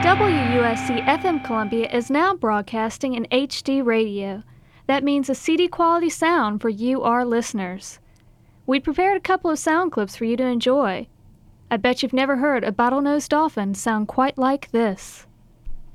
WUSC FM Columbia is now broadcasting in HD radio. That means a CD quality sound for you, our listeners. We prepared a couple of sound clips for you to enjoy. I bet you've never heard a bottlenose dolphin sound quite like this.